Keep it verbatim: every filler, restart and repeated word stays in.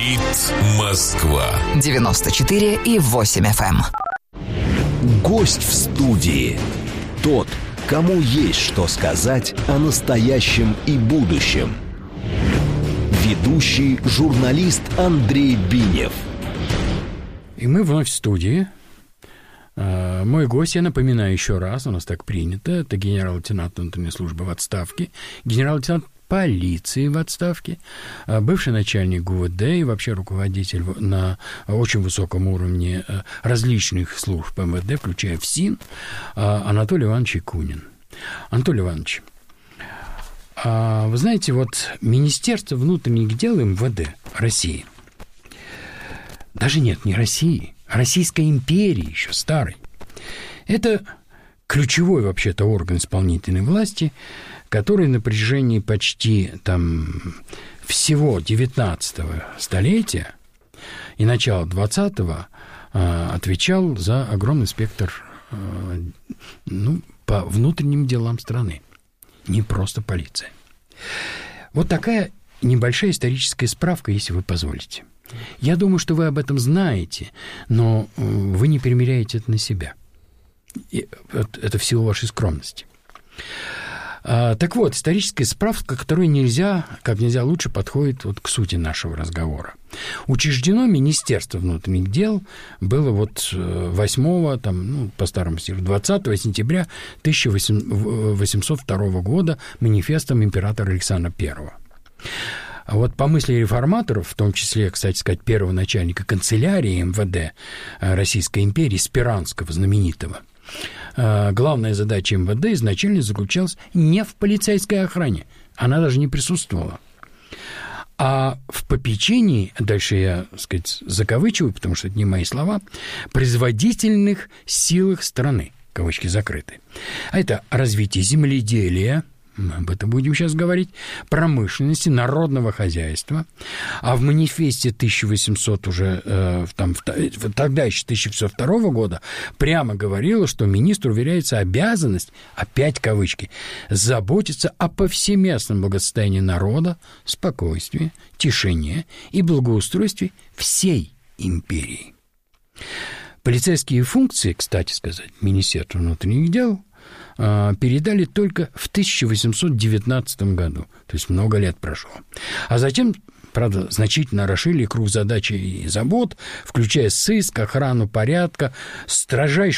Говорит Москва. девяносто четыре и восемь эф эм. Гость в студии. Тот, кому есть что сказать о настоящем и будущем. Ведущий журналист Андрей Бинев. И мы вновь в студии. Мой гость, я напоминаю еще раз, у нас так принято, это генерал-лейтенант внутренней службы в отставке, генерал-лейтенант полиции в отставке, бывший начальник ГУВД и вообще руководитель на очень высоком уровне различных служб эм вэ дэ, включая ФСИН, Анатолий Иванович Якунин. Анатолий Иванович, вы знаете, вот Министерство внутренних дел эм вэ дэ России, даже нет, не России, а Российской империи еще старой, это ключевой вообще-то орган исполнительной власти, который на протяжении почти там всего девятнадцатого столетия и начала двадцатого э, отвечал за огромный спектр э, ну, по внутренним делам страны, не просто полиция. Вот такая небольшая историческая справка, если вы позволите. Я думаю, что вы об этом знаете, но вы не примеряете это на себя. И это в силу вашей скромности. Так вот, историческая справка, которая нельзя, как нельзя лучше подходит вот к сути нашего разговора. Учреждено Министерство внутренних дел было вот восьмого, там, ну, по старому стилю, двадцатого сентября тысяча восемьсот второго года манифестом императора Александра Первого. А вот по мысли реформаторов, в том числе, кстати сказать, первого начальника канцелярии эм вэ дэ Российской империи, Спиранского знаменитого, главная задача эм вэ дэ изначально заключалась не в полицейской охране, она даже не присутствовала, а в попечении, дальше я, так сказать, закавычиваю, потому что это не мои слова, производительных силах страны, кавычки закрыты. А это развитие земледелия, мы об этом будем сейчас говорить, промышленности, народного хозяйства. А в манифесте тысяча восемьсот уже, э, там, тогда еще тысяча восемьсот второго года прямо говорило, что министру уверяется обязанность, опять кавычки, заботиться о повсеместном благосостоянии народа, спокойствии, тишине и благоустройстве всей империи. Полицейские функции, кстати сказать, Министерства внутренних дел передали только в тысяча восемьсот девятнадцатом году, то есть много лет прошло. А затем, правда, значительно расширили круг задач и забот, включая сыск, охрану порядка, строжайшую